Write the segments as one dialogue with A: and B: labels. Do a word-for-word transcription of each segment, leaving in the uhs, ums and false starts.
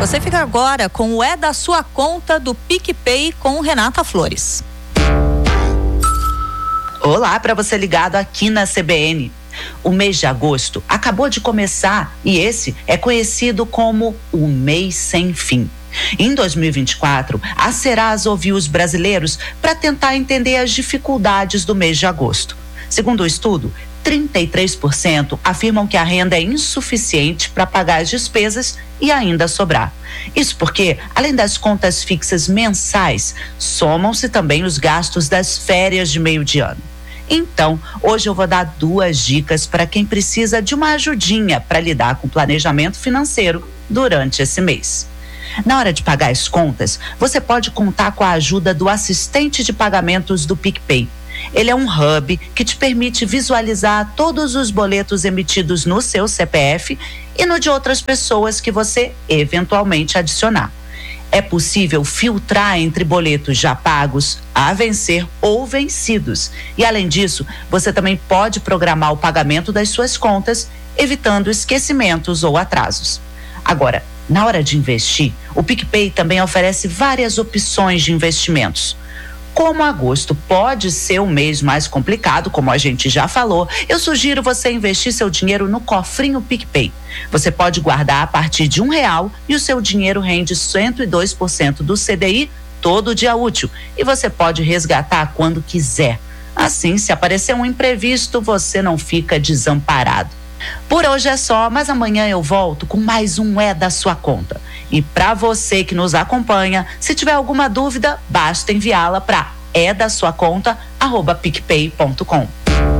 A: Você fica agora com o É da Sua Conta do PicPay com Renata Flores.
B: Olá para você ligado aqui na C B N. O mês de agosto acabou de começar e esse é conhecido como o mês sem fim. Em dois mil e vinte e quatro, a Serasa ouviu os brasileiros para tentar entender as dificuldades do mês de agosto. Segundo o estudo, trinta e três por cento afirmam que a renda é insuficiente para pagar as despesas e ainda sobrar. Isso porque, além das contas fixas mensais, somam-se também os gastos das férias de meio de ano. Então, hoje eu vou dar duas dicas para quem precisa de uma ajudinha para lidar com o planejamento financeiro durante esse mês. Na hora de pagar as contas, você pode contar com a ajuda do assistente de pagamentos do PicPay. Ele é um hub que te permite visualizar todos os boletos emitidos no seu C P F e no de outras pessoas que você eventualmente adicionar. É possível filtrar entre boletos já pagos, a vencer ou vencidos. E além disso, você também pode programar o pagamento das suas contas, evitando esquecimentos ou atrasos. Agora, na hora de investir, o PicPay também oferece várias opções de investimentos. Como agosto pode ser o mês mais complicado, como a gente já falou, eu sugiro você investir seu dinheiro no cofrinho PicPay. Você pode guardar a partir de um real e o seu dinheiro rende cento e dois por cento do C D I todo dia útil. E você pode resgatar quando quiser. Assim, se aparecer um imprevisto, você não fica desamparado. Por hoje é só, mas amanhã eu volto com mais um É da Sua Conta. E para você que nos acompanha, se tiver alguma dúvida, basta enviá-la para é da sua conta arroba picpay ponto com.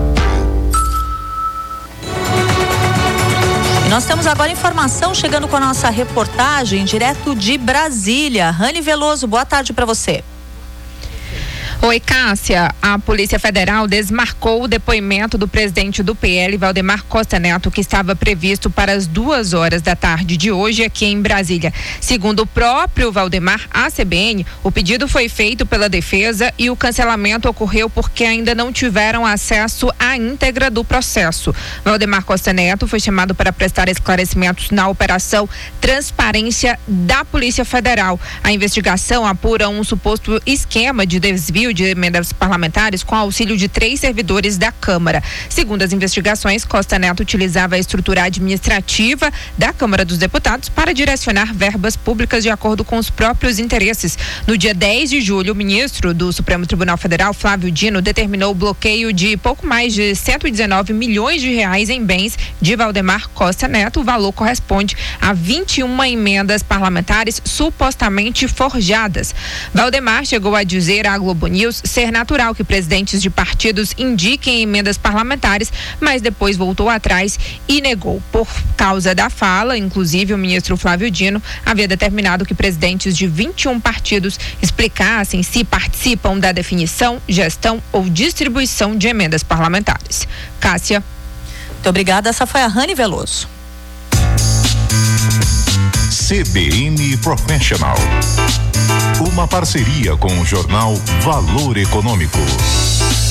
A: E nós temos agora informação chegando com a nossa reportagem direto de Brasília. Rani Veloso, boa tarde para você.
C: Oi, Cássia. A Polícia Federal desmarcou o depoimento do presidente do P L, Valdemar Costa Neto, que estava previsto para as duas horas da tarde de hoje aqui em Brasília. Segundo o próprio Valdemar, à C B N, o pedido foi feito pela defesa e o cancelamento ocorreu porque ainda não tiveram acesso à íntegra do processo. Valdemar Costa Neto foi chamado para prestar esclarecimentos na operação Transparência da Polícia Federal. A investigação apura um suposto esquema de desvio de emendas parlamentares com auxílio de três servidores da Câmara. Segundo as investigações, Costa Neto utilizava a estrutura administrativa da Câmara dos Deputados para direcionar verbas públicas de acordo com os próprios interesses. No dia dez de julho, o ministro do Supremo Tribunal Federal, Flávio Dino, determinou o bloqueio de pouco mais de cento e dezenove milhões de reais em bens de Valdemar Costa Neto. O valor corresponde a vinte e uma emendas parlamentares supostamente forjadas. Valdemar chegou a dizer à Globo News ser natural que presidentes de partidos indiquem emendas parlamentares, mas depois voltou atrás e negou. Por causa da fala, inclusive o ministro Flávio Dino havia determinado que presidentes de vinte e um partidos explicassem se participam da definição, gestão ou distribuição de emendas parlamentares. Cássia.
A: Muito obrigada, essa foi a Rani Veloso.
D: C B N Professional. Uma parceria com o jornal Valor Econômico.